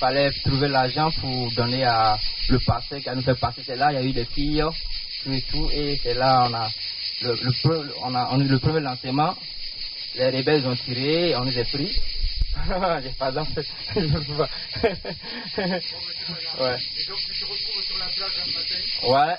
fallait trouver l'argent pour donner à le passer, qu'à nous faire passer. C'est là, il y a eu des filles, tout, et c'est là, on a le premier lancement. Les rebelles ont tiré, on les a pris. J'ai pas dansé. Ouais. Et donc tu te retrouves sur la plage un matin. Ouais,